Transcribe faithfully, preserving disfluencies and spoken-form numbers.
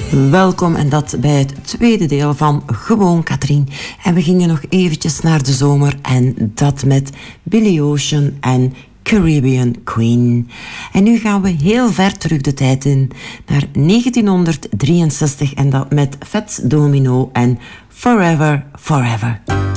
Welkom en dat bij het tweede deel van Gewoon Katrien. En we gingen nog eventjes naar de zomer en dat met Billy Ocean en Caribbean Queen. En nu gaan we heel ver terug de tijd in, naar negentienhonderddrieënzestig en dat met Fats Domino en Forever, Forever.